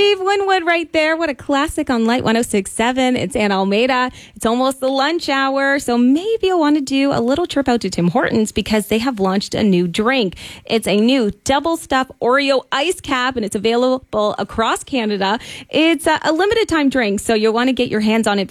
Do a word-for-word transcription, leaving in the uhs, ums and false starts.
Steve Winwood right there. What a classic on Light one oh six point seven. It's Anna Almeida. It's almost the lunch hour, so maybe you'll want to do a little trip out to Tim Hortons because they have launched a new drink. It's a new double stuff Oreo ice cap, and it's available across Canada. It's a, a limited time drink, so you'll want to get your hands on it